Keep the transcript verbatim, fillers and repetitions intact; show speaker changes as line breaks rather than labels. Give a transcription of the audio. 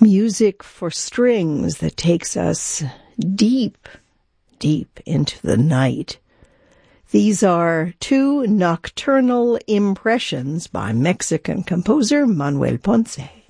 music for strings that takes us deep, deep into the night. These are two nocturnal impressions by Mexican composer Manuel Ponce.